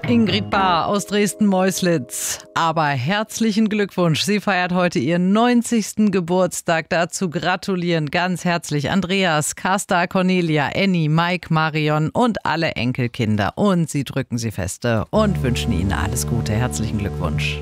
Ingrid Bahr aus Dresden-Meuslitz. Aber herzlichen Glückwunsch. Sie feiert heute ihren 90. Geburtstag. Dazu gratulieren ganz herzlich Andreas, Carsta, Cornelia, Annie, Mike, Marion und alle Enkelkinder. Und sie drücken sie feste und wünschen ihnen alles Gute. Herzlichen Glückwunsch.